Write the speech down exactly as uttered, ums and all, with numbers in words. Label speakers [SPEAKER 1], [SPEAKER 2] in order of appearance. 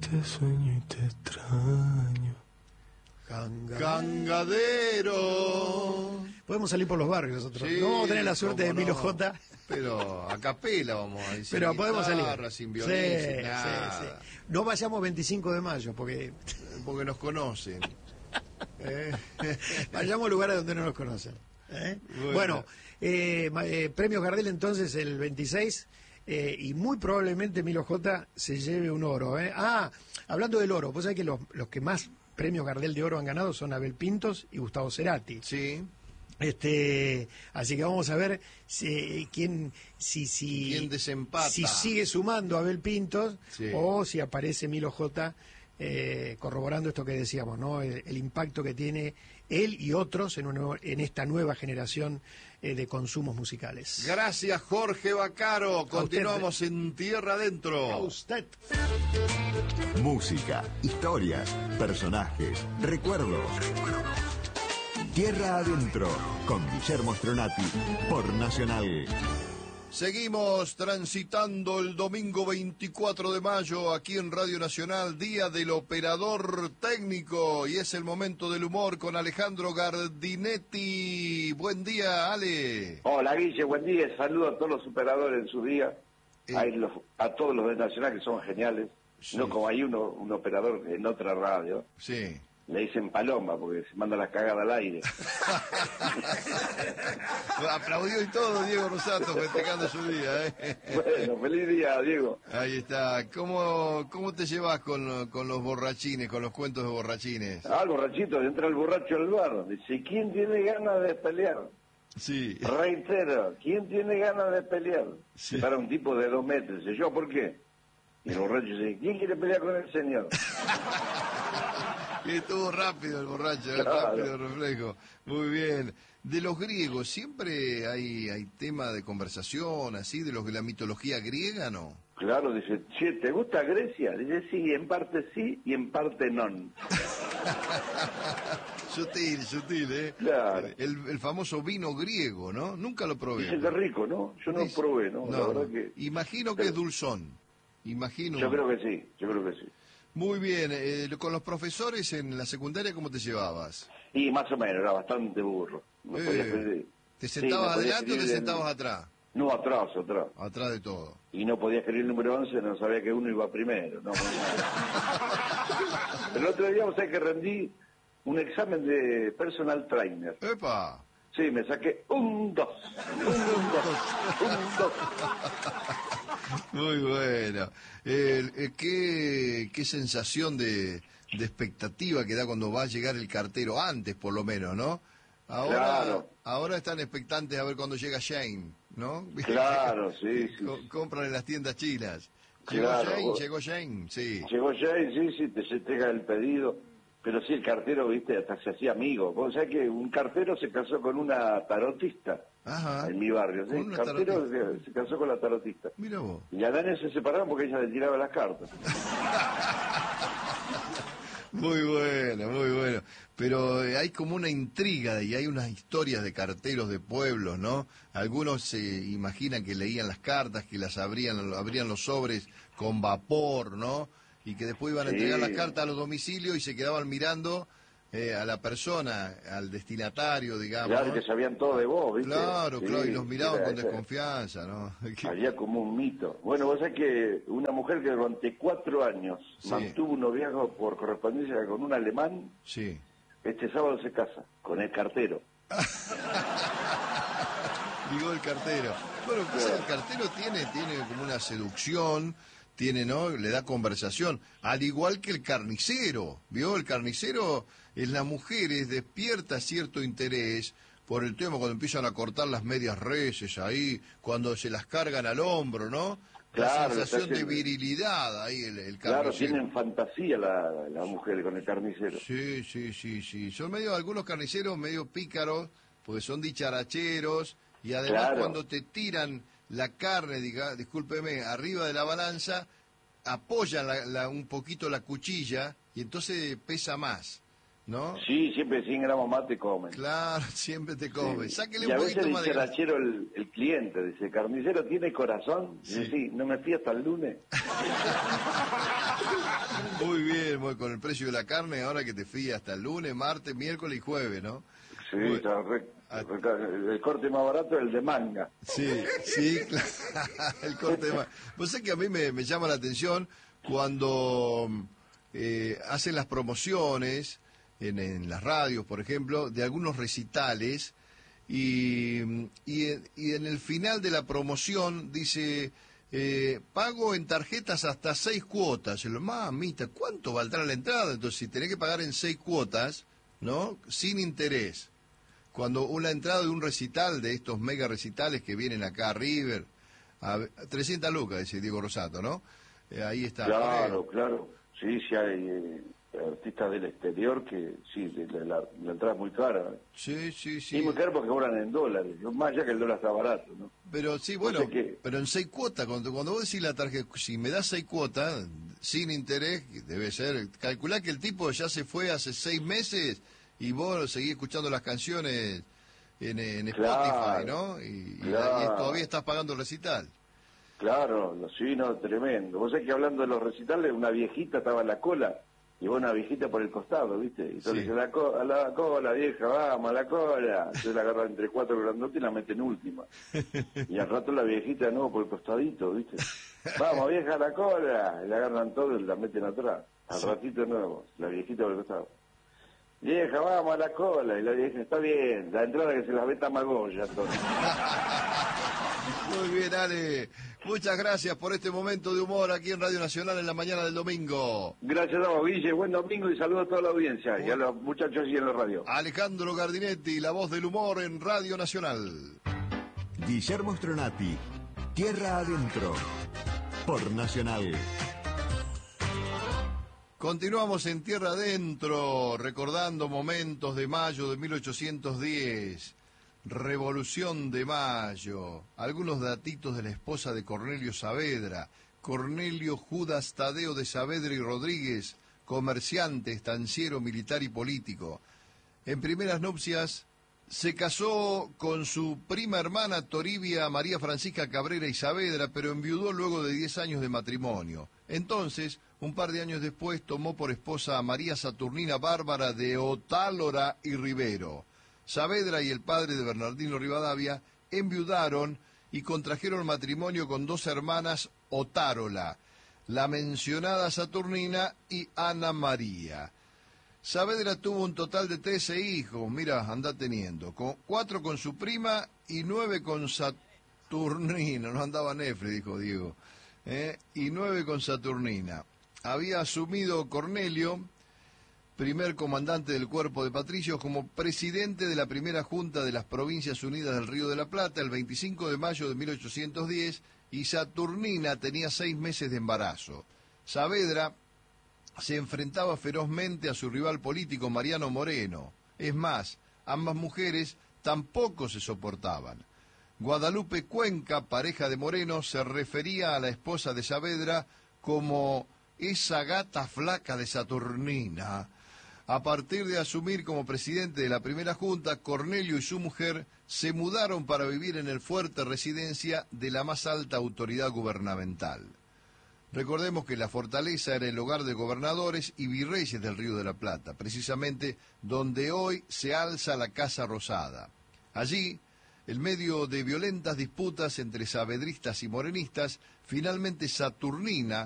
[SPEAKER 1] te sueño y te extraño.
[SPEAKER 2] Gangadero.
[SPEAKER 3] Gangadero.
[SPEAKER 2] Podemos salir por los barrios nosotros.
[SPEAKER 3] Sí,
[SPEAKER 2] no vamos a tener la suerte de Emilio
[SPEAKER 3] no.
[SPEAKER 2] J.
[SPEAKER 3] Pero a capela vamos a decir.
[SPEAKER 2] Pero podemos
[SPEAKER 3] guitarra,
[SPEAKER 2] salir.
[SPEAKER 3] Sin violín,
[SPEAKER 2] Sí,
[SPEAKER 3] sin nada.
[SPEAKER 2] sí, sí. No vayamos veinticinco de mayo, porque
[SPEAKER 3] Porque nos conocen. Eh.
[SPEAKER 2] vayamos a lugares donde no nos conocen. ¿eh?
[SPEAKER 3] Bueno,
[SPEAKER 2] Bueno, eh, ma- eh, premios Gardel entonces el veintiséis, eh, y muy probablemente Emilio J se lleve un oro. ¿eh? Ah, hablando del oro, vos sabés que los, los que más premios Gardel de oro han ganado son Abel Pintos y Gustavo Cerati.
[SPEAKER 3] Sí.
[SPEAKER 2] Este, así que vamos a ver si, quién, si, si,
[SPEAKER 3] ¿Quién desempata?
[SPEAKER 2] si sigue sumando a Abel Pintos,
[SPEAKER 3] Sí.
[SPEAKER 2] o si aparece Milo J, eh, corroborando esto que decíamos, ¿no? El, el impacto que tiene él y otros en, un nuevo- en esta nueva generación eh, de consumos musicales.
[SPEAKER 3] Gracias, Jorge Bacaro. Continuamos en Tierra Adentro.
[SPEAKER 2] A usted.
[SPEAKER 4] Música, historias, personajes, recuerdos. Tierra Adentro, con Guillermo Stronati, por Nacional.
[SPEAKER 3] Seguimos transitando el domingo veinticuatro de mayo aquí en Radio Nacional, Día del Operador Técnico, y es el momento del humor con Alejandro Gardinetti. Buen día, Ale.
[SPEAKER 5] Hola Guille, buen día, saludo a todos los operadores en su día,
[SPEAKER 3] Eh.
[SPEAKER 5] a, los- a todos los de Nacional que son geniales,
[SPEAKER 3] Sí.
[SPEAKER 5] no como hay uno, un operador en otra radio,
[SPEAKER 3] Sí.
[SPEAKER 5] le dicen paloma porque se manda las cagadas al aire.
[SPEAKER 3] Aplaudió y todo Diego Rosato festejando su día, ¿eh?
[SPEAKER 5] Bueno, feliz día, Diego.
[SPEAKER 3] Ahí está. ¿Cómo, cómo te llevas con, con los borrachines, con los cuentos de borrachines?
[SPEAKER 5] Ah, el borrachito, entra el borracho al bar, dice, ¿quién tiene ganas de pelear?
[SPEAKER 3] Sí.
[SPEAKER 5] Reitero, ¿quién tiene ganas de pelear?
[SPEAKER 3] Sí.
[SPEAKER 5] Para un tipo de dos metros, dice, ¿yo por qué? Y el borracho dice, ¿quién quiere pelear con el señor?
[SPEAKER 3] Y estuvo rápido el borracho,
[SPEAKER 5] Claro.
[SPEAKER 3] rápido el reflejo. Muy bien. De los griegos, ¿siempre hay, hay tema de conversación así, de los de la mitología griega, no?
[SPEAKER 5] Claro, dice, che, ¿te gusta Grecia? Dice, sí, en parte sí y en parte no.
[SPEAKER 3] Sutil, sutil, ¿eh?
[SPEAKER 5] Claro.
[SPEAKER 3] El, el famoso vino griego, ¿no? Nunca lo probé.
[SPEAKER 5] Dice que es rico, ¿no? Yo no
[SPEAKER 3] Dice-
[SPEAKER 5] probé, ¿no? La
[SPEAKER 3] no,
[SPEAKER 5] verdad que...
[SPEAKER 3] Imagino que es dulzón. Imagino.
[SPEAKER 5] Yo creo que sí, yo creo que sí.
[SPEAKER 3] Muy bien. Eh, con los profesores en la secundaria, ¿cómo te llevabas?
[SPEAKER 5] Y más o menos, era bastante burro. No
[SPEAKER 3] Eh,
[SPEAKER 5] podía escribir.
[SPEAKER 3] ¿Te
[SPEAKER 5] Sí,
[SPEAKER 3] sentabas
[SPEAKER 5] no podía
[SPEAKER 3] adelante o te
[SPEAKER 5] escribir en-
[SPEAKER 3] sentabas atrás?
[SPEAKER 5] No, atrás, atrás.
[SPEAKER 3] Atrás de todo.
[SPEAKER 5] Y no podía escribir el número once, no sabía que uno iba primero. No, el otro día, o sea, que rendí un examen de personal trainer.
[SPEAKER 3] ¡Epa!
[SPEAKER 5] Sí, me saqué un dos. Un dos. Un dos.
[SPEAKER 3] Muy bueno. Eh, eh, ¿qué, qué sensación de, de expectativa que da cuando va a llegar el cartero, antes por lo menos, ¿no? Ahora,
[SPEAKER 5] Claro.
[SPEAKER 3] ahora están expectantes a ver cuando llega Shane, ¿no?
[SPEAKER 5] Claro, sí, sí.
[SPEAKER 3] Co- compran en las tiendas chinas. Llegó
[SPEAKER 5] Claro,
[SPEAKER 3] Shane,
[SPEAKER 5] vos-
[SPEAKER 3] llegó Shane, sí.
[SPEAKER 5] Llegó ya y sí, sí, te se entrega el pedido. Pero sí, el cartero, viste, hasta se hacía amigo. Vos sabés que un cartero se casó con una tarotista
[SPEAKER 3] Ajá.
[SPEAKER 5] en mi barrio. ¿sí?
[SPEAKER 3] Con
[SPEAKER 5] El
[SPEAKER 3] una
[SPEAKER 5] cartero
[SPEAKER 3] tarotista.
[SPEAKER 5] se, se casó con la tarotista.
[SPEAKER 3] Mira vos.
[SPEAKER 5] Y al año se separaron porque ella le tiraba las cartas.
[SPEAKER 3] Muy bueno, muy bueno. Pero eh, hay como una intriga y hay unas historias de carteros de pueblos, ¿no? Algunos se imaginan que leían las cartas, que las abrían, abrían los sobres con vapor, ¿no? Y que después iban a
[SPEAKER 5] Sí.
[SPEAKER 3] entregar las cartas a los domicilios y se quedaban mirando eh, a la persona, al destinatario, digamos.
[SPEAKER 5] Claro,
[SPEAKER 3] ¿no?
[SPEAKER 5] que sabían todo de vos, ¿viste?
[SPEAKER 3] Claro,
[SPEAKER 5] Sí,
[SPEAKER 3] claro, y los miraban
[SPEAKER 5] era-
[SPEAKER 3] con
[SPEAKER 5] era-
[SPEAKER 3] desconfianza, ¿no? Que-
[SPEAKER 5] Había como un mito. Bueno, vos sabés que una mujer que durante cuatro años
[SPEAKER 3] Sí.
[SPEAKER 5] mantuvo un noviazgo por correspondencia con un alemán,
[SPEAKER 3] Sí.
[SPEAKER 5] este sábado se casa con el cartero.
[SPEAKER 3] Digo el cartero. Bueno, pues el cartero tiene, tiene como una seducción, tiene, ¿no? Le da conversación. Al igual que el carnicero, ¿vio? El carnicero en las mujeres despierta cierto interés por el tema cuando empiezan a cortar las medias reses ahí, cuando se las cargan al hombro, ¿no?
[SPEAKER 5] Claro,
[SPEAKER 3] la sensación
[SPEAKER 5] está
[SPEAKER 3] de
[SPEAKER 5] haciendo-
[SPEAKER 3] virilidad ahí, el, el
[SPEAKER 5] Claro,
[SPEAKER 3] carnicero.
[SPEAKER 5] tienen fantasía la, la mujer con el carnicero.
[SPEAKER 3] Sí, sí, sí, sí. Son medio, algunos carniceros medio pícaros, porque son dicharacheros, y además
[SPEAKER 5] Claro.
[SPEAKER 3] cuando te tiran la carne, diga, discúlpeme, arriba de la balanza, apoyan la- la- un poquito la cuchilla, y entonces pesa más, ¿no?
[SPEAKER 5] Sí, siempre cien gramos más te comen.
[SPEAKER 3] Claro, siempre te come.
[SPEAKER 5] Sí.
[SPEAKER 3] Sáquele
[SPEAKER 5] Y a
[SPEAKER 3] un
[SPEAKER 5] veces
[SPEAKER 3] poquito más
[SPEAKER 5] dice
[SPEAKER 3] de...
[SPEAKER 5] rachero el, el cliente, dice, ¿carnicero tiene corazón? Dice,
[SPEAKER 3] Sí.
[SPEAKER 5] sí, no me fui hasta el lunes.
[SPEAKER 3] decíamos, con el precio de la carne, ahora que te fías hasta el lunes, martes, miércoles y jueves, ¿no?
[SPEAKER 5] Sí,
[SPEAKER 3] Bueno,
[SPEAKER 5] está re-
[SPEAKER 3] a-
[SPEAKER 5] re- el corte más barato es el de manga.
[SPEAKER 3] Sí, sí, claro, el corte más. Vos sabés que a mí me, me llama la atención cuando eh, hacen las promociones en, en las radios, por ejemplo, de algunos recitales y, y, y en el final de la promoción dice, eh, pago en tarjetas hasta seis cuotas. Y lo, mamita, ¿cuánto valdrá la entrada? Entonces, si tenés que pagar en seis cuotas, ¿no? Sin interés. Cuando una entrada de un recital, de estos mega recitales que vienen acá a River, a trescientas lucas, dice Diego Rosato, ¿no? Eh, ahí está.
[SPEAKER 5] Claro, claro. Sí, sí hay eh, artistas del exterior que sí, la, la, la entrada es muy cara.
[SPEAKER 3] Sí, sí, sí.
[SPEAKER 5] Y muy caro porque cobran en dólares. Más allá que el dólar está barato, ¿no?
[SPEAKER 3] Pero sí, bueno,
[SPEAKER 5] No sé qué.
[SPEAKER 3] pero en seis cuotas, cuando, cuando vos decís la tarjeta, si me das seis cuotas, sin interés, debe ser, calculá que el tipo ya se fue hace seis meses y vos seguís escuchando las canciones en, en Spotify,
[SPEAKER 5] Claro,
[SPEAKER 3] ¿no? Y, y-
[SPEAKER 5] claro.
[SPEAKER 3] y todavía estás pagando el recital.
[SPEAKER 5] Claro, no, sí, no, tremendo. Vos sabés que hablando de los recitales, una viejita estaba en la cola, y vos una viejita por el costado, ¿viste? Y entonces
[SPEAKER 3] Sí.
[SPEAKER 5] dice, la, co- a la cola, vieja, vamos, a la cola. Entonces la agarran entre cuatro grandotes y la meten última. Y al rato la viejita de nuevo por el costadito, ¿viste? Vamos, vieja, a la cola. Y la agarran todo y la meten atrás. Al ratito de nuevo, la viejita por el costado. Vieja, vamos a la cola. Y la vieja, está bien, la entrada que se la ve Tamagoya, entonces.
[SPEAKER 3] Muy bien, Ale. Muchas gracias por este momento de humor aquí en Radio Nacional en la mañana del domingo.
[SPEAKER 5] Gracias a vos, Guille. Buen domingo y saludos a toda la audiencia y a los muchachos y en la radio.
[SPEAKER 3] Alejandro Gardinetti, la voz del humor en Radio Nacional.
[SPEAKER 4] Guillermo Stronati, Tierra Adentro, por Nacional.
[SPEAKER 3] Continuamos en Tierra Adentro, recordando momentos de mayo de mil ochocientos diez. Revolución de Mayo. Algunos datitos de la esposa de Cornelio Saavedra. Cornelio Judas Tadeo de Saavedra y Rodríguez, comerciante, estanciero, militar y político. En primeras nupcias se casó con su prima hermana Toribia María Francisca Cabrera y Saavedra, pero enviudó luego de diez años de matrimonio. Entonces, un par de años después, tomó por esposa a María Saturnina Bárbara de Otálora y Rivero. Saavedra y el padre de Bernardino Rivadavia enviudaron y contrajeron matrimonio con dos hermanas Otárola, la mencionada Saturnina y Ana María. Saavedra tuvo un total de trece hijos, mira, anda teniendo, con, cuatro con su prima y nueve con Saturnina, no andaba Nefre, dijo Diego, ¿eh? y nueve con Saturnina. Había asumido Cornelio, primer comandante del Cuerpo de Patricios, como presidente de la primera Junta de las Provincias Unidas del Río de la Plata el veinticinco de mayo de mil ochocientos diez, y Saturnina tenía seis meses de embarazo. Saavedra se enfrentaba ferozmente a su rival político Mariano Moreno. Es más, ambas mujeres tampoco se soportaban. Guadalupe Cuenca, pareja de Moreno, se refería a la esposa de Saavedra como esa gata flaca de Saturnina. A partir de asumir como presidente de la primera junta, Cornelio y su mujer se mudaron para vivir en el fuerte residencia de la más alta autoridad gubernamental. Recordemos que la fortaleza era el hogar de gobernadores y virreyes del Río de la Plata, precisamente donde hoy se alza la Casa Rosada. Allí, en medio de violentas disputas entre saavedristas y morenistas, finalmente Saturnina